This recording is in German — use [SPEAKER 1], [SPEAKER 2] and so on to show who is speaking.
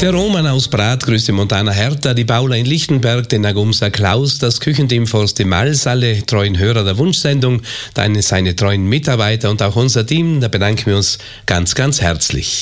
[SPEAKER 1] Der Roman aus Brat grüßt die Montana Hertha, die Paula in Lichtenberg, den Nagumsa Klaus, das Küchenteam Forste Mals, alle treuen Hörer der Wunschsendung, seine treuen Mitarbeiter und auch unser Team, da bedanken wir uns ganz, ganz herzlich.